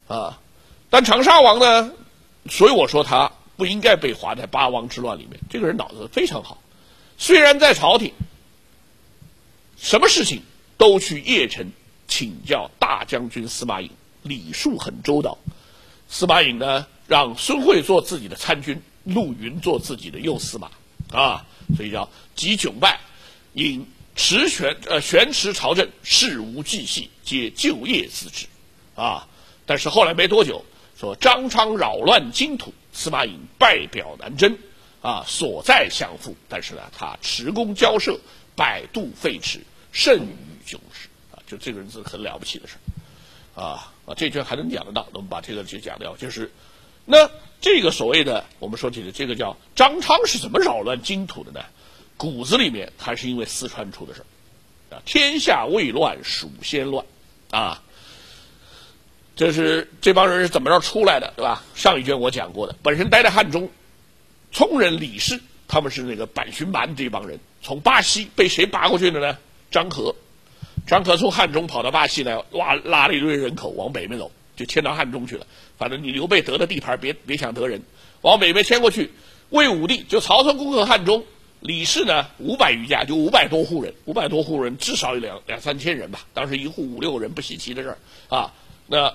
啊。但长沙王呢，所以我说他不应该被划在八王之乱里面。这个人脑子非常好，虽然在朝廷，什么事情都去邺城请教大将军司马颖，礼数很周到。司马颖呢，让孙惠做自己的参军，陆云做自己的右司马，啊，所以叫及窘败，因悬持朝政，事无巨细，皆就业自治，啊。但是后来没多久，说张昌扰乱京土，司马颖败表南征，啊，所在相负。但是呢，他持功交涉，百度废弛，甚于囧实，啊，就这个人是很了不起的事啊。这句还能讲得到，我们把这个就讲掉。就是那这个所谓的我们说起的这个叫张昌是怎么扰乱京土的呢？骨子里面还是因为四川出的事啊，天下未乱，蜀先乱啊。这是这帮人是怎么着出来的，对吧？上一卷我讲过的，本身待在汉中，聪人李氏他们是那个板巡蛮这帮人，从巴西被谁拔过去的呢？张合从汉中跑到巴西来，哇，拉了一堆人口往北面走，就迁到汉中去了。反正你刘备得的地盘，别想得人，往北面迁过去。魏武帝就曹操攻克汉中，李氏呢500余家，就500多户人，至少有两三千人吧。当时一户5、6个人不稀奇的事儿啊。那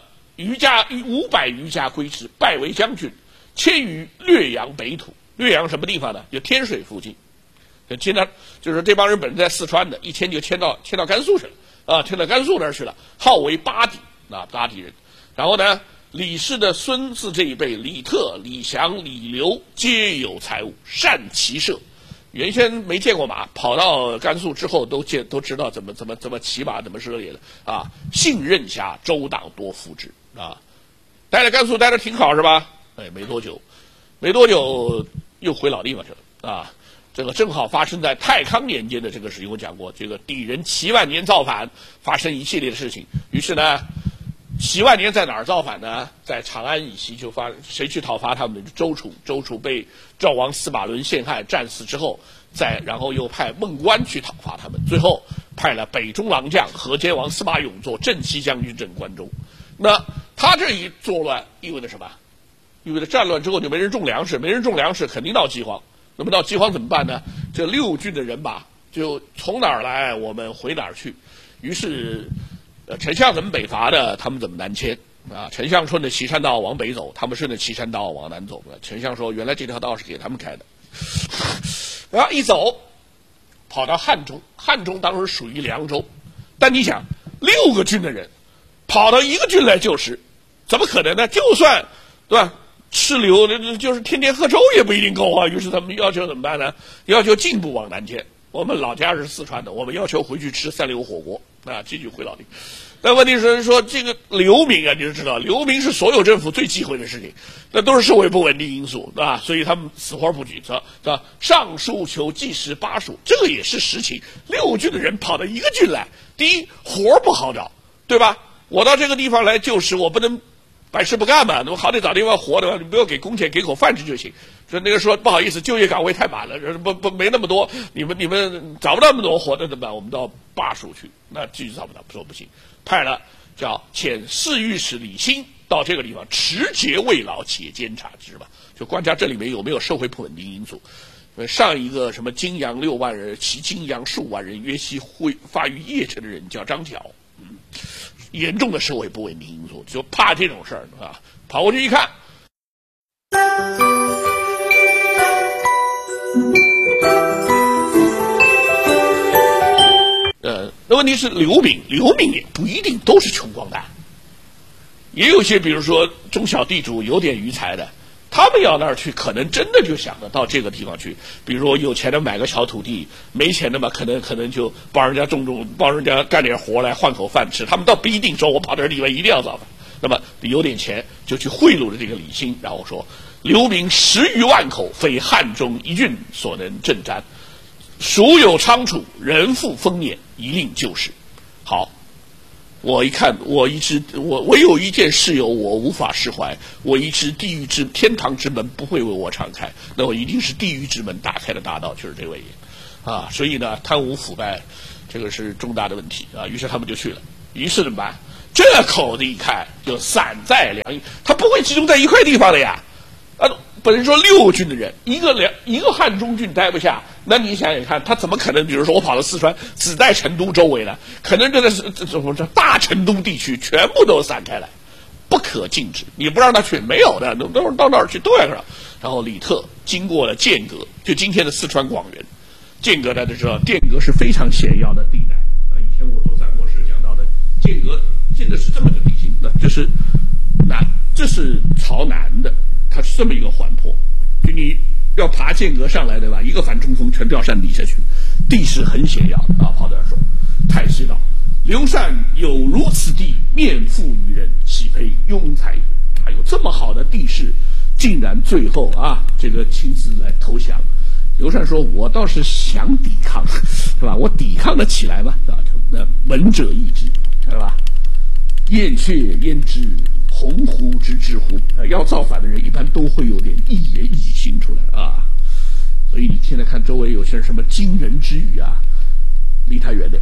500余家归之，拜为将军，迁于略阳北土。略阳什么地方呢？就天水附近。就是这帮人本身在四川的，一迁就迁到甘肃去了啊，迁到甘肃那儿去了，号为巴底啊，巴底人。然后呢，李氏的孙子这一辈，李特、李祥、李刘皆有才武，善骑射。原先没见过马，跑到甘肃之后都知道怎么骑马，怎么射猎的啊。信任侠，周党多服之啊。待在甘肃待着挺好是吧？哎，没多久又回老地方去了啊。这个正好发生在太康年间的这个事情，我讲过，这个敌人齐万年造反，发生一系列的事情。于是呢，齐万年在哪儿造反呢？在长安以西谁去讨伐他们？周楚被赵王司马伦陷害战死之后，然后又派孟关去讨伐他们，最后派了北中郎将河间王司马勇做镇西将军镇关中。那他这一作乱意味着什么？意味着战乱之后就没人种粮食，肯定闹饥荒。那么到饥荒怎么办呢？这6郡的人马就从哪儿来我们回哪儿去。于是丞相怎么北伐的，他们怎么南迁啊？丞相顺着岐山道往北走，他们顺着岐山道往南走。丞相说原来这条道是给他们开的，然后一走跑到汉中，汉中当时属于凉州，但你想6个郡的人跑到一个郡来救时，怎么可能呢？就算对吧，吃流就是天天喝粥也不一定够啊。于是他们要求怎么办呢？要求进步往南迁。我们老家是四川的，我们要求回去吃3流火锅啊，继续回老地。但问题是说这个流民啊，你就知道，流民是所有政府最忌讳的事情，那都是社会不稳定因素，对吧？所以他们死活不举，是吧？上书求计时巴蜀，这个也是实情。6郡的人跑到一个郡来，第一活不好找，对吧？我到这个地方来救时，我不能百事不干嘛，我好得找地方活的话，你不要给工钱，给口饭吃就行。说那个说不好意思，就业岗位太满了，没那么多，你们找不到那么多活的怎么办？我们到巴蜀去，那继续找不到，说不行，派了叫遣侍御史李欣到这个地方持节慰劳，且监察之吧，就观察这里面有没有社会不稳定因素。上一个什么荆阳6万人，其荆阳数万人，约悉会发于邺城的人叫张角，严重的社会不稳定因素，就怕这种事儿啊。跑过去一看，那问题是流民也不一定都是穷光蛋，也有些比如说中小地主有点余财的，他们要那儿去，可能真的就想着到这个地方去。比如说有钱的买个小土地，没钱的嘛，可能就帮人家帮人家干点活来换口饭吃。他们倒不一定说我跑这地方一定要造反。那么有点钱就去贿赂了这个李欣，然后说流民10余万口，非汉中一郡所能镇瞻。蜀有仓储，人富丰年，一令救时。好，我一看，我有一件事由我无法释怀，我一知天堂之门不会为我敞开，那我一定是地狱之门打开的大道，就是这位爷啊。所以呢，贪污腐败这个是重大的问题啊。于是他们就去了。于是怎么办？ 这口子一看就散在两翼，他不会集中在一块地方的呀。本人说6郡的人，一个汉中郡待不下，那你想想看，他怎么可能？比如说我跑到四川，只在成都周围了，可能这大成都地区全部都散开来，不可禁止。你不让他去，没有的，都到那儿去都要上。然后李特经过了剑阁，就今天的四川广元，剑阁大家知道，剑阁是非常险要的地带。以前我做三国史讲到的，剑阁建的是这么个地形的，这是朝南的。它是这么一个缓坡，就你要爬剑阁上来，对吧？一个反冲锋全掉山底下去，地势很险要啊！跑这儿说，太师道：“刘禅有如此地，面负于人，岂非庸才？”哎呦，这么好的地势，竟然最后这个亲自来投降。刘禅说：“我倒是想抵抗，对吧？我抵抗得起来吗？那闻者异之，对吧？燕雀焉知？”鸿鹄之志乎？要造反的人一般都会有点一言一行出来啊，所以你现在看周围有些人什么惊人之语离他远点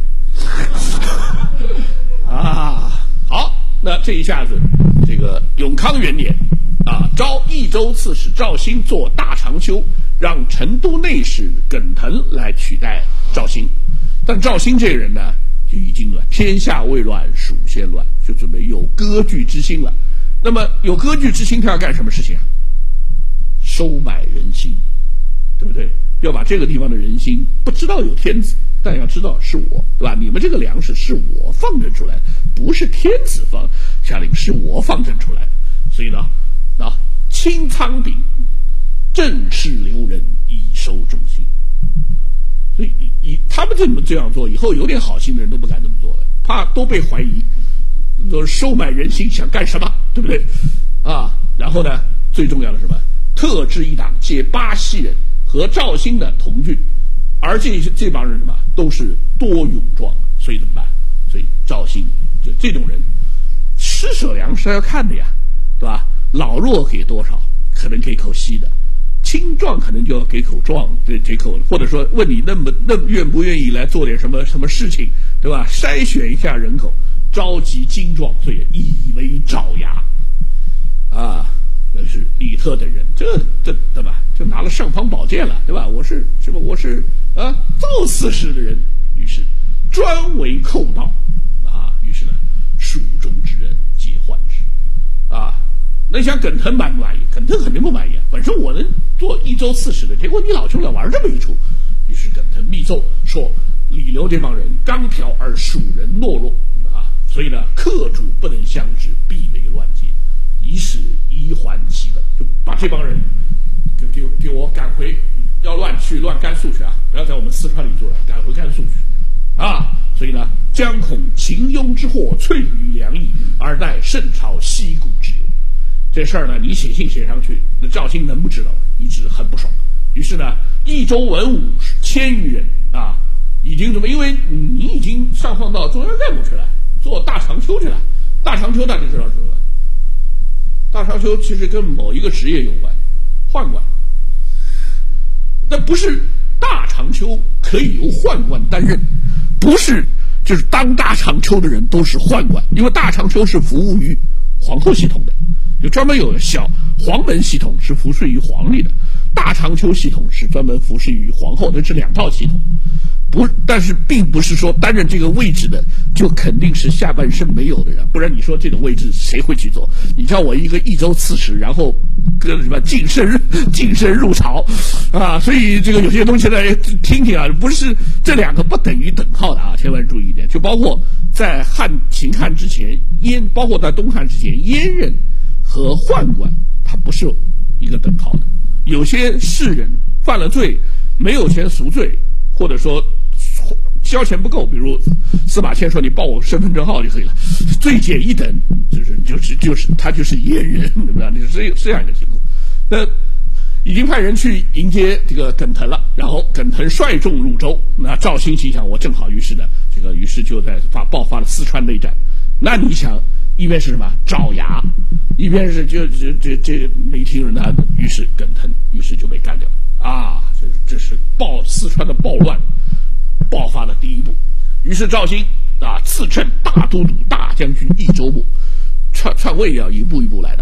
好，那这一下子，这个永康元年招益州刺史赵兴做大长秋，让成都内史耿腾来取代赵兴，但赵兴这个人呢，就已经天下未乱，蜀先乱，就准备有割据之心了。那么有割据之心，他要干什么事情收买人心，对不对？要把这个地方的人心，不知道有天子，但要知道是我，对吧？你们这个粮食是我放赈出来的，不是天子下令，是我放赈出来的。所以呢，清仓饼，正式留人以收众心。所以他们这样做，以后有点好心的人都不敢这么做了，怕都被怀疑。收买人心想干什么，对不对然后呢，最重要的是什么？特制一党，皆巴西人，和赵兴的同郡，而这帮人什么都是多勇壮，所以怎么办？所以赵兴就这种人，施舍粮食要看的呀，对吧？老弱给多少，可能给口稀的；青壮可能就要给口壮，给口，或者说问你那愿不愿意来做点什么事情，对吧？筛选一下人口。召集精壮，所以以为爪牙那是李特等人，这对吧？就拿了尚方宝剑了，对吧？我是造刺史的人，于是专为寇盗于是呢，蜀中之人皆患之那你想耿腾满不满意？耿腾肯定不满意本身我能做益州刺史的，结果你老兄要玩这么一出，于是耿腾密奏说：李刘这帮人刚挑而蜀人懦弱所以呢，客主不能相治，必为乱结，以使移还其本，就把这帮人给我赶回，要乱甘肃去不要在我们四川里住了，赶回甘肃去所以呢，将恐秦庸之祸萃于良邑，而待圣朝西谷之忧。这事儿呢，你写信写上去，那赵兴能不知道？一直很不爽。于是呢，益州文武1000余人已经因为你已经上放到中央干部去了。做大长秋去了，大长秋大家知道什么？大长秋其实跟某一个职业有关，宦官。但不是大长秋可以由宦官担任，不是就是当大长秋的人都是宦官，因为大长秋是服务于皇后系统的，就专门有小黄门系统是服侍于皇帝的，大长秋系统是专门服侍于皇后的，这2套系统。但是并不是说担任这个位置的就肯定是下半身没有的人，不然你说这种位置谁会去做？你像我一个益州刺史，然后跟什么晋升入朝所以这个有些东西呢，听听不是这2个不等于等号的千万注意一点。就包括在秦汉之前，包括在东汉之前，阉人和宦官他不是一个等号的。有些士人犯了罪，没有钱赎罪，或者说交钱不够，比如司马迁说你报我身份证号就可以了，罪减1等，就是他就是阉人，对吧？是这样一个情况。那已经派人去迎接这个耿腾了，然后耿腾率众入州，那赵兴心想我正好，于是呢，于是就在爆发了四川内战。那你想，一边是什么爪牙，一边是这没听人的，于是耿腾，于是就被干掉这是四川的暴乱爆发的第一步。于是赵兴啊，赐朕大都督、大将军、益州牧，篡位要一步一步来的。